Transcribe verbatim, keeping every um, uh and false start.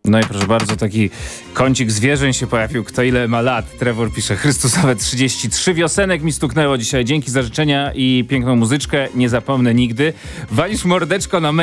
No i proszę bardzo, taki kącik zwierzeń się pojawił. Kto ile ma lat? Trevor pisze, Chrystusowe trzydzieści trzy. Wiosenek mi stuknęło dzisiaj. Dzięki za życzenia i piękną muzyczkę. Nie zapomnę nigdy. Walisz mordeczko na